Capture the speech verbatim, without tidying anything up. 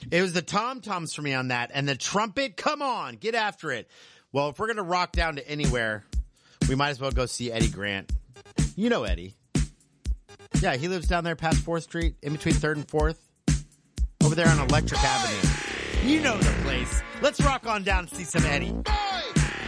It was the tom-toms for me on that. And the trumpet, come on, get after it. Well, if we're going to rock down to anywhere, we might as well go see Eddie Grant. You know Eddie. Yeah, he lives down there past fourth Street, in between third and fourth. Over there on Electric Avenue. You know the place. Let's rock on down and see some Eddie.